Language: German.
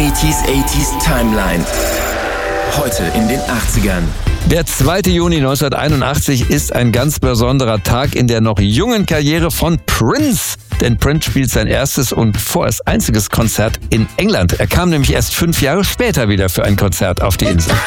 80s Timeline. Heute in den 80ern. Der 2. Juni 1981 ist ein ganz besonderer Tag in der noch jungen Karriere von Prince. Denn Prince spielt sein erstes und vorerst einziges Konzert in England. Er kam nämlich erst 5 Jahre später wieder für ein Konzert auf die Insel.